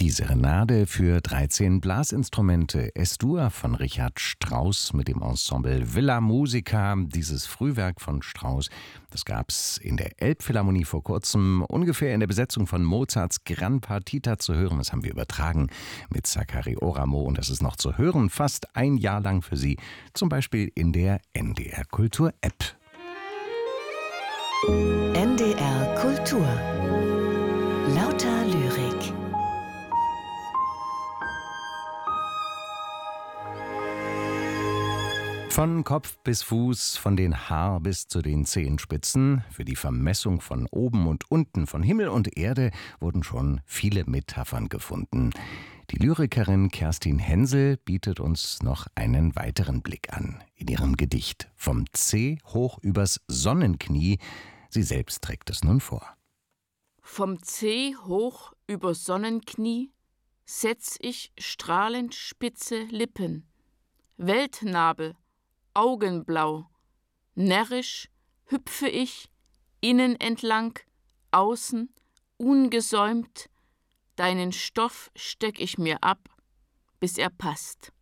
Die Serenade für 13 Blasinstrumente Es-Dur von Richard Strauss mit dem Ensemble Villa Musica. Dieses Frühwerk von Strauss, das gab's in der Elbphilharmonie vor kurzem ungefähr in der Besetzung von Mozarts Gran Partita zu hören. Das haben wir übertragen mit Zachary Oramo und das ist noch zu hören, fast ein Jahr lang für Sie, zum Beispiel in der NDR Kultur App. NDR Kultur. Lauter Lyrik. Von Kopf bis Fuß, von den Haar bis zu den Zehenspitzen, für die Vermessung von oben und unten, von Himmel und Erde wurden schon viele Metaphern gefunden. Die Lyrikerin Kerstin Hensel bietet uns noch einen weiteren Blick an in ihrem Gedicht Vom C hoch übers Sonnenknie. Sie selbst trägt es nun vor. Vom C hoch über Sonnenknie setz ich strahlend spitze Lippen, Weltnabel, Augenblau, närrisch hüpfe ich, innen entlang, außen, ungesäumt, deinen Stoff steck ich mir ab, bis er passt.